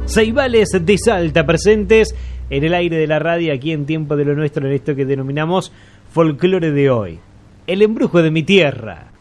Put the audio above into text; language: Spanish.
Ceibales de Salta presentes en el aire de la radio, aquí en Tiempo de lo Nuestro, en esto que denominamos folclore de hoy. El embrujo de mi tierra.